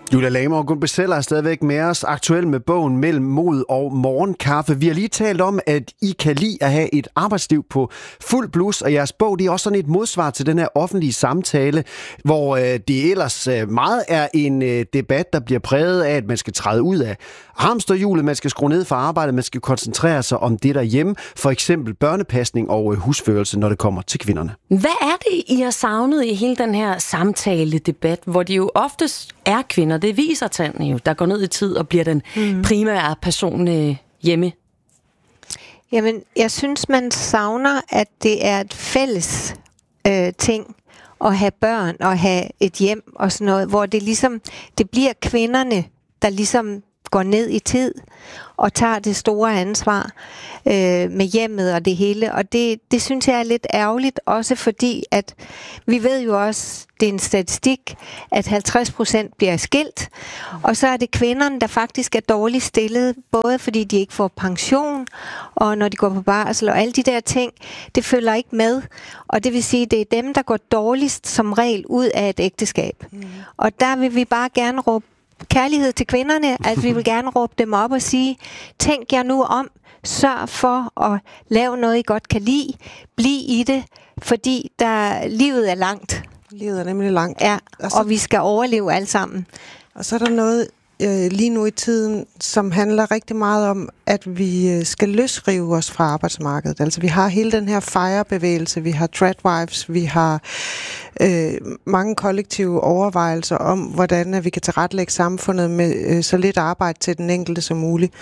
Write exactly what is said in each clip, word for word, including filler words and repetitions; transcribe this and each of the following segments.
Julia Lamer og Gunn Beseller er stadigvæk med os, aktuelt med bogen Mellem Mod og Morgenkaffe. Vi har lige talt om, at I kan lide at have et arbejdsliv på fuld blus, og jeres bog det er også sådan et modsvar til den her offentlige samtale, hvor øh, det ellers øh, meget er en øh, debat, der bliver præget af, at man skal træde ud af hamsterhjulet, man skal skrue ned for arbejdet, man skal koncentrere sig om det derhjemme, for eksempel børnepasning og øh, husførelse, når det kommer til kvinderne. Hvad er det, I har savnet i hele den her samtale-debat, hvor de jo oftest er kvinder? Det viser tallene jo, der går ned i tid og bliver den mm. primære person øh, hjemme. Jamen, jeg synes, man savner, at det er et fælles øh, ting at have børn og have et hjem og sådan noget, hvor det ligesom, det bliver kvinderne, der ligesom går ned i tid og tager det store ansvar øh, med hjemmet og det hele. Og det, det synes jeg er lidt ærgerligt, også fordi, at vi ved jo også, det er en statistik, at halvtreds procent bliver skilt, og så er det kvinderne, der faktisk er dårligt stillet, både fordi de ikke får pension, og når de går på barsel, og alle de der ting, det følger ikke med. Og det vil sige, det er dem, der går dårligst som regel ud af et ægteskab. Mm. Og der vil vi bare gerne råbe kærlighed til kvinderne, at vi vil gerne råbe dem op og sige, tænk jer nu om, sørg for at lave noget, I godt kan lide, bliv i det, fordi der, livet er langt. Livet er nemlig langt. Ja, og, så, og vi skal overleve alle sammen. Og så er der noget øh, lige nu i tiden, som handler rigtig meget om, at vi øh, skal løsrive os fra arbejdsmarkedet. Altså vi har hele den her FIRE-bevægelse, vi har Tradwives, vi har øh, mange kollektive overvejelser om, hvordan at vi kan tilrettelægge samfundet med øh, så lidt arbejde til den enkelte som muligt.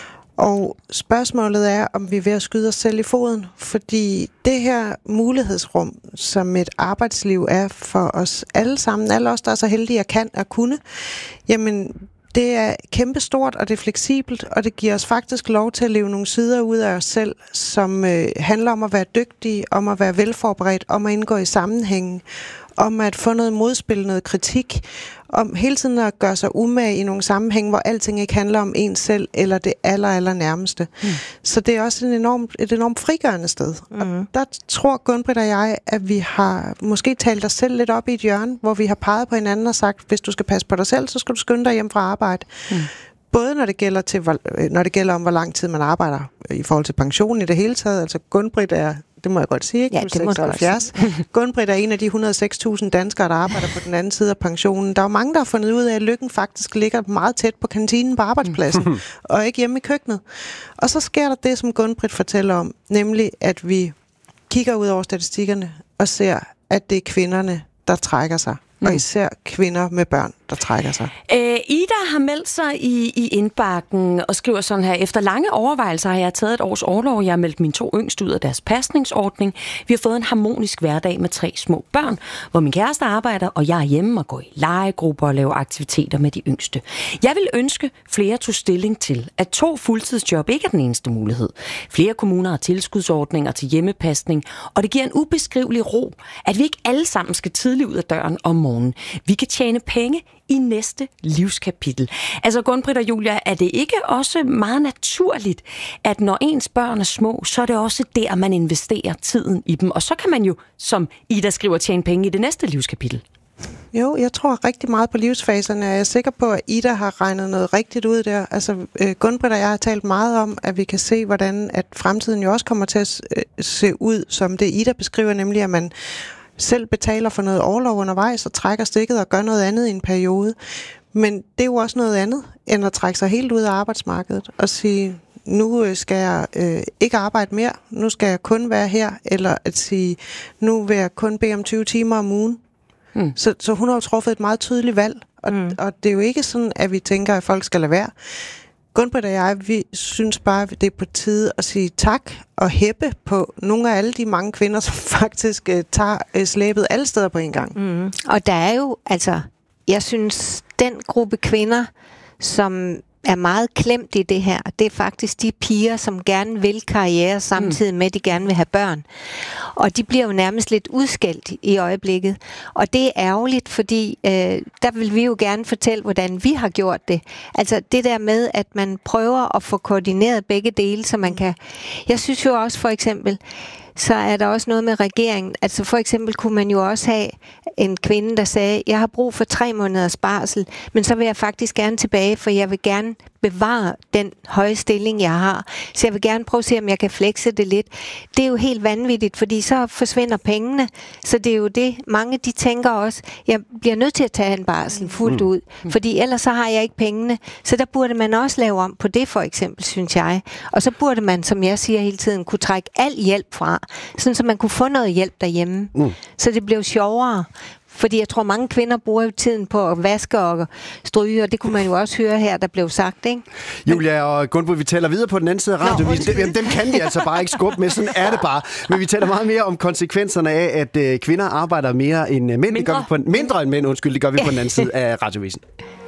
Og spørgsmålet er, om vi er ved at skyde os selv i foden, fordi det her mulighedsrum, som et arbejdsliv er for os alle sammen, alle os, der er så heldige at kan og kunne, jamen det er kæmpestort, og det er fleksibelt, og det giver os faktisk lov til at leve nogle sider ud af os selv, som øh, handler om at være dygtige, om at være velforberedt, om at indgå i sammenhængen, om at få noget modspil, noget kritik, om hele tiden at gøre sig umage i nogle sammenhæng, hvor alting ikke handler om en selv, eller det aller, aller nærmeste. Mm. Så det er også en enormt, et enormt frigørende sted. Mm. Og der tror Gunn-Britt og jeg, at vi har måske talt os selv lidt op i et hjørne, hvor vi har peget på hinanden og sagt, hvis du skal passe på dig selv, så skal du skynde dig hjem fra arbejde. Mm. Både når det gælder til, når det gælder om, hvor lang tid man arbejder i forhold til pension i det hele taget. Altså Gunn-Britt er, det må jeg godt sige, ikke? Ja, det må seksoghalvfjerds. Gunn-Britt er en af de et hundrede og seks tusind danskere, der arbejder på den anden side af pensionen. Der er jo mange, der har fundet ud af, at lykken faktisk ligger meget tæt på kantinen på arbejdspladsen, og ikke hjemme i køkkenet. Og så sker der det, som Gunn-Britt fortæller om, nemlig at vi kigger ud over statistikkerne og ser, at det er kvinderne, der trækker sig. Og især kvinder med børn, der trækker sig. Æ, Ida har meldt sig i, i indbakken og skriver sådan her: efter lange overvejelser har jeg taget et års orlov. Jeg har meldt mine to yngste ud af deres pasningsordning. Vi har fået en harmonisk hverdag med tre små børn, hvor min kæreste arbejder, og jeg er hjemme og går i legegrupper og laver aktiviteter med de yngste. Jeg vil ønske, flere tog stilling til, at to fuldtidsjob ikke er den eneste mulighed. Flere kommuner har tilskudsordninger til hjemmepasning, og det giver en ubeskrivelig ro, at vi ikke alle sammen skal tidligt ud af døren om morgenen. Vi kan tjene penge i næste livskapitel. Altså Gunn-Britt og Julia, er det ikke også meget naturligt, at når ens børn er små, så er det også der, man investerer tiden i dem, og så kan man jo, som Ida skriver, tjene penge i det næste livskapitel? Jo, jeg tror rigtig meget på livsfaserne, og jeg er sikker på, at Ida har regnet noget rigtigt ud der. Altså, øh, Gunn-Britt og jeg har talt meget om, at vi kan se, hvordan at fremtiden jo også kommer til at øh, se ud, som det Ida beskriver, nemlig at man selv betaler for noget orlov undervejs og trækker stikket og gør noget andet i en periode. Men det er jo også noget andet, end at trække sig helt ud af arbejdsmarkedet og sige, nu skal jeg øh, ikke arbejde mere, nu skal jeg kun være her, eller at sige, nu vil jeg kun bede om tyve timer om ugen. Mm. Så, så hun har jo truffet et meget tydeligt valg, og, mm. og det er jo ikke sådan, at vi tænker, at folk skal lade være. Gunn-Britt og jeg, vi synes bare, at det er på tide at sige tak og hæppe på nogle af alle de mange kvinder, som faktisk uh, tager uh, slæbet alle steder på en gang. Mm. Og der er jo, altså, jeg synes, den gruppe kvinder, som er meget klemt i det her, det er faktisk de piger, som gerne vil karriere, samtidig med, at de gerne vil have børn. Og de bliver jo nærmest lidt udskældt i øjeblikket. Og det er ærgerligt, fordi øh, der vil vi jo gerne fortælle, hvordan vi har gjort det. Altså det der med, at man prøver at få koordineret begge dele, så man kan... Jeg synes jo også for eksempel, så er der også noget med regeringen. Altså for eksempel kunne man jo også have en kvinde, der sagde, jeg har brug for tre måneders barsel, men så vil jeg faktisk gerne tilbage, for jeg vil gerne bevare den høje stilling, jeg har. Så jeg vil gerne prøve at se, om jeg kan flexe det lidt. Det er jo helt vanvittigt, fordi så forsvinder pengene. Så det er jo det, mange de tænker også, jeg bliver nødt til at tage en barsel fuldt ud, mm. fordi ellers så har jeg ikke pengene. Så der burde man også lave om på det, for eksempel, synes jeg. Og så burde man, som jeg siger hele tiden, kunne trække al hjælp fra, sådan så man kunne få noget hjælp derhjemme. Mm. Så det blev sjovere. Fordi jeg tror, mange kvinder bruger jo tiden på at vaske og stryge, og det kunne man jo også høre her, der blev sagt, ikke? Men... Julia og Gunvor, vi taler videre på den anden side af radioen. Dem, dem kan de altså bare ikke skubbe med, sådan er det bare. Men vi taler meget mere om konsekvenserne af, at øh, kvinder arbejder mere end mænd. Mindre. Det gør vi på, mindre end mænd, undskyld, det gør vi på den anden side af radiovisen.